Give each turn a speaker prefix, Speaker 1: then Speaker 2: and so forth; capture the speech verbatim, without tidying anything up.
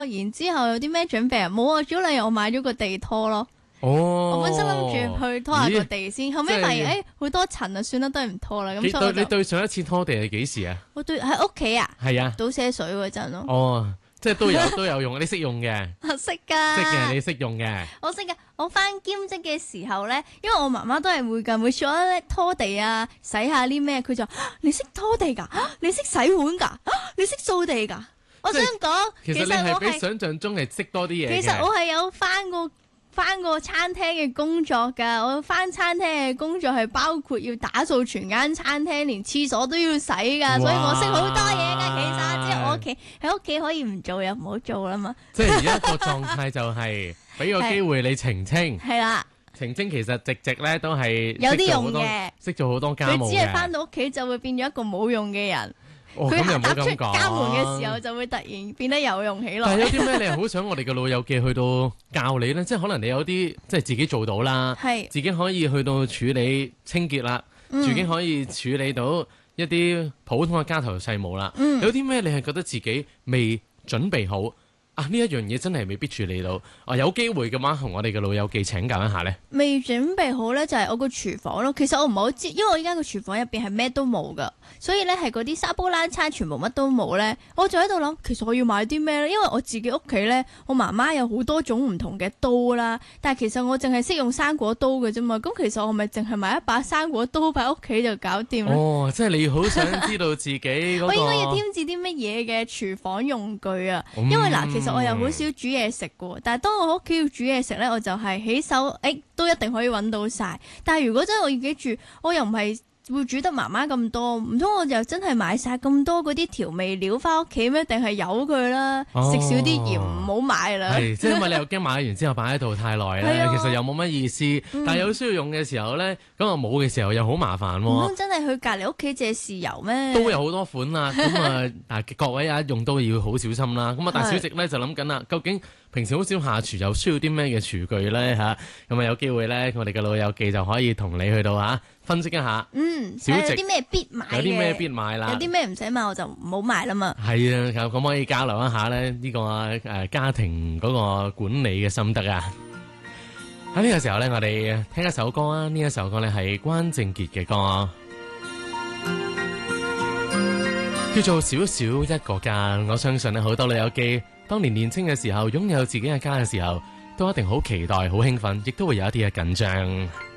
Speaker 1: 然之後有啲咩準備啊？冇啊，早兩日我買咗個地拖咯。
Speaker 2: 哦，
Speaker 1: 我本身諗住去拖下個地先，後尾發現誒好多塵啊，算啦，都係唔拖啦。咁所以我就
Speaker 2: 你對上一次拖地係幾時啊？
Speaker 1: 我對喺屋企啊，
Speaker 2: 係啊，
Speaker 1: 倒瀉水嗰陣咯。
Speaker 2: 哦，即係都有都有用，你識用嘅，
Speaker 1: 我識噶，
Speaker 2: 識嘅，你識用嘅。
Speaker 1: 我識噶。我翻兼職嘅時候咧，因為我媽媽都係會噶，每次我咧拖地啊、洗下啲咩，佢就你識拖地噶，你識洗碗噶，你識掃地噶。我想講，
Speaker 2: 其實你係比想象中係識多啲嘢嘅。
Speaker 1: 其實我係有翻過。翻過餐廳嘅工作㗎，我翻餐廳嘅工作係包括要打掃全間餐廳，連廁所都要洗㗎，所以我識好多嘢㗎。其實即係我屋企喺屋企可以唔做又唔好做啦嘛。
Speaker 2: 即係而家個狀態就係俾個機會你澄清。
Speaker 1: 係啦，
Speaker 2: 澄清其實直直咧都係
Speaker 1: 有啲用嘅，
Speaker 2: 識做好多家務嘅。
Speaker 1: 佢只係翻到屋企就會變咗一個冇用嘅人。
Speaker 2: 佢
Speaker 1: 行踏出家門嘅時候就會突然變得有用起來。
Speaker 2: 但係有啲咩你係好想我哋嘅老友記去到教你咧？即係可能你有啲即係自己做到啦，自己可以去到處理清潔啦，嗯、自己可以處理到一啲普通嘅家頭細務啦。嗯、有啲咩你係覺得自己未準備好？啊！呢一樣嘢真係未必處理到，啊有機會嘅話，同我哋嘅老友記請教一下呢。
Speaker 1: 未準備好呢，就係我個廚房咯。其實我唔係好知，因為我依家個廚房入邊係咩都冇噶，所以呢係嗰啲沙煲冷餐全部乜都冇呢。我就喺度諗，其實我要買啲咩呢？因為我自己屋企呢，我媽媽有好多種唔同嘅刀啦，但係其實我淨係識用生果刀嘅啫嘛。咁其實我咪淨係買一把生果刀擺屋企就搞掂啦。
Speaker 2: 哦，即係你好想知道自己嗰個。
Speaker 1: 我應該要添置啲乜嘢嘅廚房用具啊？嗯、因為嗱，其實我又好少煮嘢食嘅，但係當我屋企要煮嘢食咧，我就係起手，誒、欸、都一定可以揾到晒。但係如果真係我自己煮，我又唔係會煮得媽媽咁多，唔通我就真係買晒咁多嗰啲調味料翻屋企咩？定係由佢啦，食、哦、少啲鹽，唔好買啦。
Speaker 2: 係，即係因為你又驚買完之後擺喺度太耐咧，啊、其實又冇乜意思。嗯、但係有需要用嘅時候咧，咁啊冇嘅時候又好麻煩喎。唔通
Speaker 1: 真係去隔離屋企借豉油咩？
Speaker 2: 都有好多款啦，咁啊，但各位啊用都要好小心啦。咁啊，大小食咧就諗緊啦，究竟平時好少下廚，又需要啲咩嘅廚具咧嚇？咁啊有機會咧，我哋嘅老友記就可以同你去到嚇分析一下。
Speaker 1: 嗯，
Speaker 2: 小食
Speaker 1: 有啲咩必買嘅？
Speaker 2: 有啲咩必買啦？
Speaker 1: 有啲咩唔使買我就唔好買啦嘛。
Speaker 2: 係啊，咁可以交流一下咧呢個誒家庭嗰個管理嘅心得啊！喺呢個時候咧，我哋聽一首歌啊！呢一首歌咧係關正傑嘅歌，叫做《小小一個家》。我相信咧好多老友記當年年輕嘅時候，擁有自己嘅家嘅時候，都一定好期待、好興奮，亦都會有一啲嘅緊張。